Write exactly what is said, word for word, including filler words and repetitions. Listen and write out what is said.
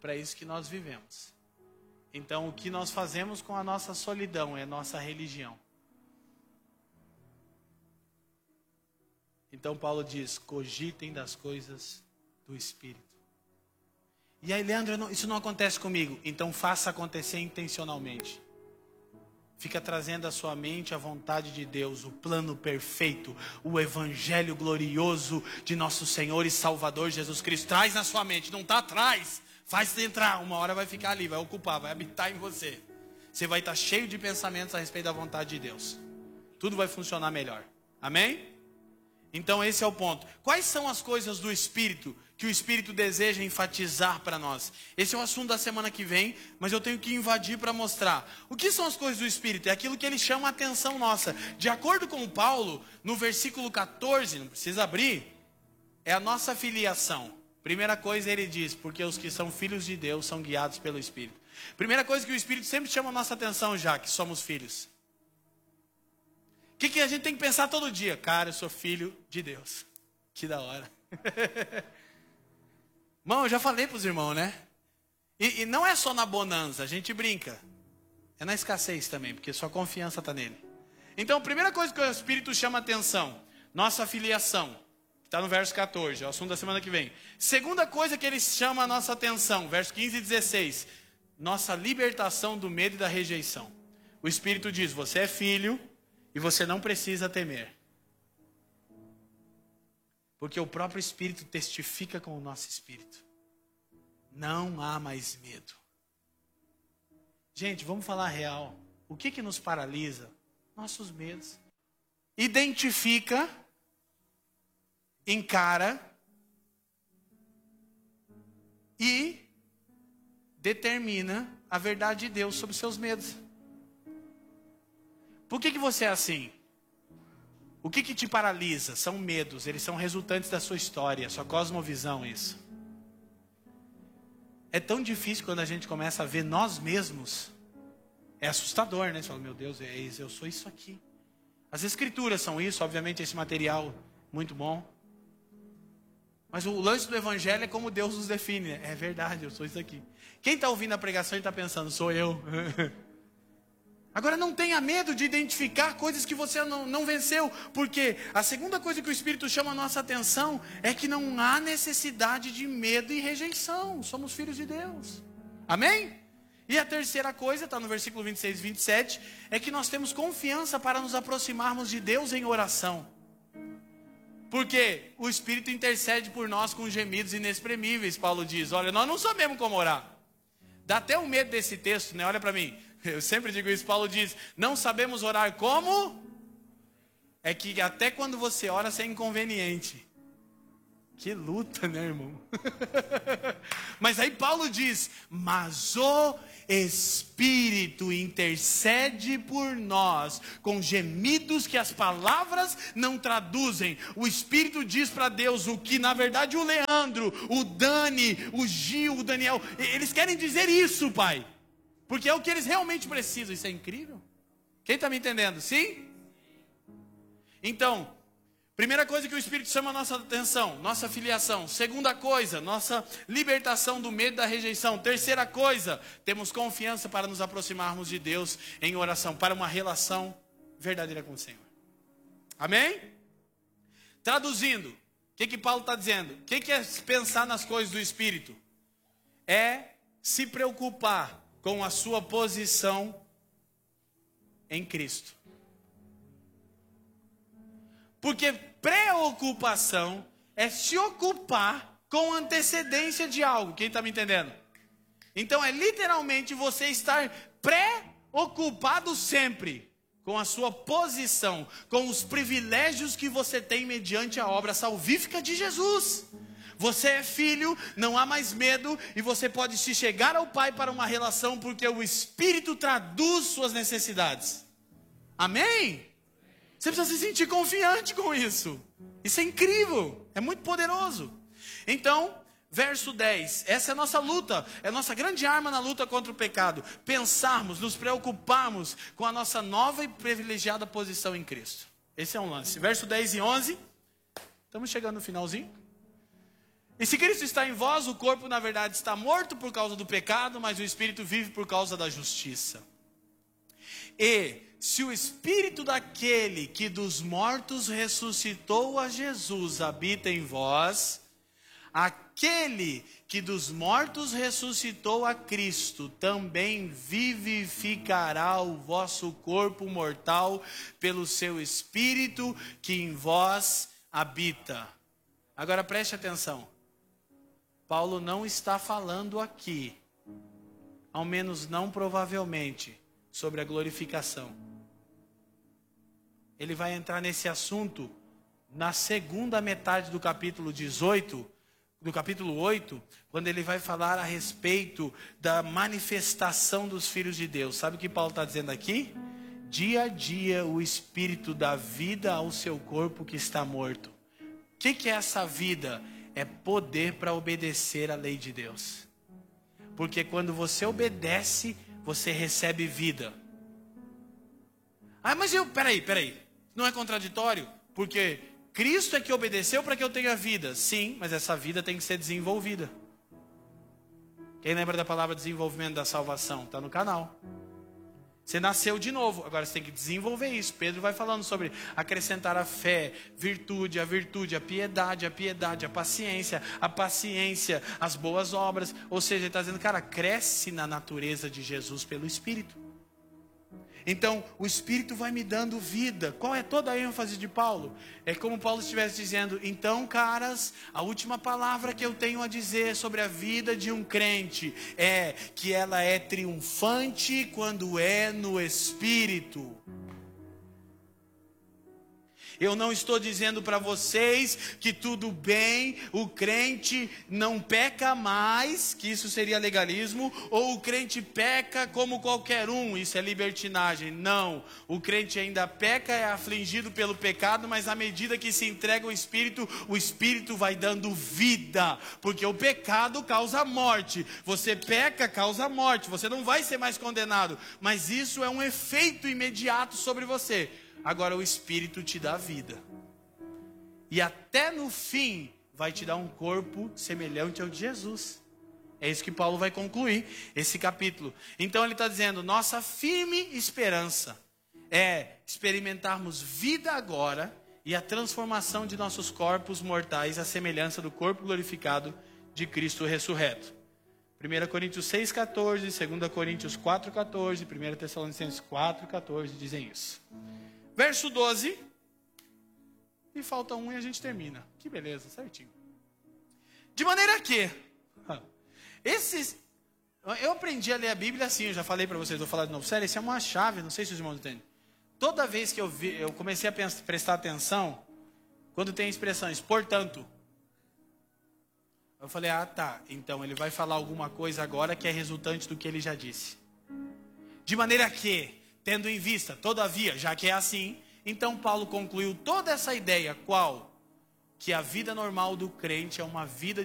para isso que nós vivemos. Então, o que nós fazemos com a nossa solidão é nossa religião. Então, Paulo diz, cogitem das coisas do Espírito. E aí, Leandro, não, isso não acontece comigo. Então, faça acontecer intencionalmente. Fica trazendo à sua mente a vontade de Deus, o plano perfeito, o evangelho glorioso de nosso Senhor e Salvador Jesus Cristo. Traz na sua mente, não está atrás. Faz entrar, uma hora vai ficar ali, vai ocupar, vai habitar em você. Você vai estar cheio de pensamentos a respeito da vontade de Deus. Tudo vai funcionar melhor. Amém? Então esse é o ponto. Quais são as coisas do Espírito que o Espírito deseja enfatizar para nós? Esse é o assunto da semana que vem, mas eu tenho que invadir para mostrar. O que são as coisas do Espírito? É aquilo que ele chama a atenção nossa. De acordo com Paulo, no versículo catorze, não precisa abrir, é a nossa filiação. Primeira coisa ele diz, porque os que são filhos de Deus são guiados pelo Espírito. Primeira coisa que o Espírito sempre chama a nossa atenção já, que somos filhos. O que, que a gente tem que pensar todo dia? Cara, eu sou filho de Deus. Que da hora. Irmão, eu já falei para os irmãos, né? E, e não é só na bonança, a gente brinca. É na escassez também, porque sua confiança está nele. Então, a primeira coisa que o Espírito chama a atenção, nossa filiação. Está no verso catorze, é o assunto da semana que vem. Segunda coisa que ele chama a nossa atenção, verso quinze e dezesseis. Nossa libertação do medo e da rejeição. O Espírito diz, você é filho e você não precisa temer. Porque o próprio Espírito testifica com o nosso Espírito. Não há mais medo. Gente, vamos falar a real. O que que nos paralisa? Nossos medos. Identifica, encara e determina a verdade de Deus sobre seus medos. Por que que você é assim? O que que te paralisa? São medos, eles são resultantes da sua história, sua cosmovisão, isso. É tão difícil quando a gente começa a ver nós mesmos. É assustador, né? Você fala, meu Deus, é isso, eu sou isso aqui. As escrituras são isso, obviamente esse material muito bom. Mas o lance do evangelho é como Deus nos define. É verdade, eu sou isso aqui. Quem está ouvindo a pregação e está pensando, sou eu. Agora não tenha medo de identificar coisas que você não, não venceu. Porque a segunda coisa que o Espírito chama a nossa atenção é que não há necessidade de medo e rejeição. Somos filhos de Deus. Amém? E a terceira coisa, está no versículo vinte e seis e vinte e sete, é que nós temos confiança para nos aproximarmos de Deus em oração. Porque o Espírito intercede por nós com gemidos inexprimíveis, Paulo diz. Olha, nós não sabemos como orar. Dá até um medo desse texto, né? Olha para mim. Eu sempre digo isso, Paulo diz, não sabemos orar como? É que até quando você ora, você é inconveniente. Que luta, né, irmão? Mas aí Paulo diz, mas o Espírito intercede por nós com gemidos que as palavras não traduzem. O Espírito diz para Deus o que na verdade o Leandro, o Dani, o Gil, o Daniel, eles querem dizer isso, Pai. Porque é o que eles realmente precisam. Isso é incrível. Quem está me entendendo? Sim? Então, primeira coisa que o Espírito chama a nossa atenção, nossa filiação. Segunda coisa, nossa libertação do medo e da rejeição. Terceira coisa, temos confiança para nos aproximarmos de Deus em oração, para uma relação verdadeira com o Senhor. Amém? Traduzindo, o que que Paulo está dizendo? O que que é pensar nas coisas do Espírito? É se preocupar com a sua posição em Cristo. Porque preocupação é se ocupar com antecedência de algo. Quem está me entendendo? Então é literalmente você estar preocupado sempre com a sua posição, com os privilégios que você tem mediante a obra salvífica de Jesus. Você é filho, não há mais medo, e você pode se chegar ao Pai para uma relação, porque o Espírito traduz suas necessidades. Amém? Você precisa se sentir confiante com isso. Isso é incrível, é muito poderoso. Então, verso dez, essa é a nossa luta, é a nossa grande arma na luta contra o pecado. Pensarmos, nos preocuparmos com a nossa nova e privilegiada posição em Cristo. Esse é um lance. Verso dez e onze, estamos chegando no finalzinho. E se Cristo está em vós, o corpo na verdade está morto por causa do pecado, mas o espírito vive por causa da justiça. E se o espírito daquele que dos mortos ressuscitou a Jesus habita em vós, aquele que dos mortos ressuscitou a Cristo também vivificará o vosso corpo mortal pelo seu espírito que em vós habita. Agora preste atenção. Paulo não está falando aqui, ao menos não provavelmente, sobre a glorificação. Ele vai entrar nesse assunto na segunda metade do capítulo dezoito, do capítulo oito, quando ele vai falar a respeito da manifestação dos filhos de Deus. Sabe o que Paulo está dizendo aqui? Dia a dia o Espírito dá vida ao seu corpo que está morto. O que, que é essa vida? É poder para obedecer à lei de Deus. Porque quando você obedece, você recebe vida. Ah, mas eu, peraí, peraí. Não é contraditório? Porque Cristo é que obedeceu para que eu tenha vida. Sim, mas essa vida tem que ser desenvolvida. Quem lembra da palavra desenvolvimento da salvação? Está no canal. Você nasceu de novo, agora você tem que desenvolver isso. Pedro vai falando sobre acrescentar a fé, virtude, a virtude, a piedade, a piedade, a paciência, a paciência, as boas obras. Ou seja, ele está dizendo, cara, cresce na natureza de Jesus pelo Espírito. Então, o Espírito vai me dando vida. Qual é toda a ênfase de Paulo? É como Paulo estivesse dizendo, então, caras, a última palavra que eu tenho a dizer sobre a vida de um crente é que ela é triunfante quando é no Espírito. Eu não estou dizendo para vocês que tudo bem, o crente não peca mais, que isso seria legalismo, ou o crente peca como qualquer um, isso é libertinagem. Não, o crente ainda peca, é afligido pelo pecado, mas à medida que se entrega ao Espírito, o Espírito vai dando vida, porque o pecado causa morte. Você peca, causa morte, você não vai ser mais condenado, mas isso é um efeito imediato sobre você. Agora o Espírito te dá vida. E até no fim vai te dar um corpo semelhante ao de Jesus. É isso que Paulo vai concluir esse capítulo. Então ele está dizendo, nossa firme esperança é experimentarmos vida agora e a transformação de nossos corpos mortais à semelhança do corpo glorificado de Cristo ressurreto. primeira Coríntios seis, quatorze, segunda Coríntios quatro, quatorze, primeira Tessalonicenses quatro, quatorze dizem isso. Verso doze, e falta um e a gente termina. Que beleza, certinho. De maneira que, esses, eu aprendi a ler a Bíblia assim, eu já falei para vocês, vou falar de novo. Sério, isso é uma chave, não sei se os irmãos entendem. Toda vez que eu, vi, eu comecei a pensar, prestar atenção, quando tem expressões, portanto, eu falei, ah tá, então ele vai falar alguma coisa agora que é resultante do que ele já disse. De maneira que, tendo em vista, todavia, já que é assim, então Paulo concluiu toda essa ideia, qual? Que a vida normal do crente é uma vida